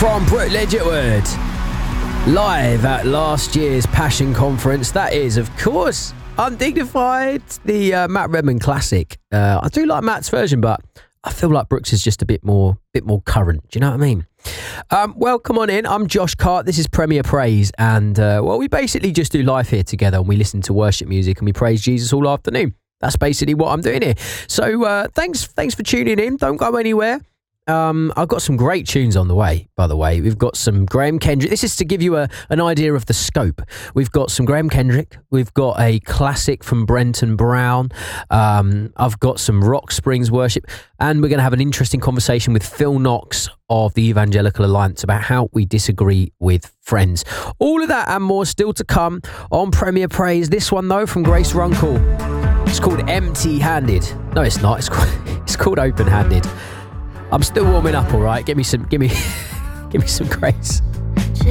from Brookledge Itwood, live at last year's Passion Conference. That is, of course, Undignified, the Matt Redman classic. I do like Matt's version, but I feel like Brooks is just a bit more current. Do you know what I mean? Well, come on in. I'm Josh Cart. This is Premier Praise, and we basically just do live here together, and we listen to worship music and we praise Jesus all afternoon. That's basically what I'm doing here. So thanks for tuning in. Don't go anywhere. I've got some great tunes on the way, by the way. We've got some Graham Kendrick. This is to give you an idea of the scope. We've got some Graham Kendrick. We've got a classic from Brenton Brown. I've got some Rock Springs worship. And we're going to have an interesting conversation with Phil Knox of the Evangelical Alliance about how we disagree with friends. All of that and more still to come on Premier Praise. This one, though, from Grace Runkle. It's called Empty Handed. No, it's not. It's called Open Handed. I'm still warming up, all right? Give me some grace.